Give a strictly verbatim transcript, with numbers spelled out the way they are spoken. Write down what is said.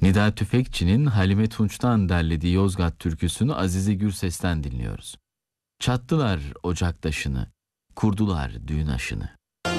Nida Tüfekçi'nin Halime Tunç'tan derlediği Yozgat türküsünü Azize Gürses'ten dinliyoruz. Çattılar ocak taşını, kurdular düğün aşını.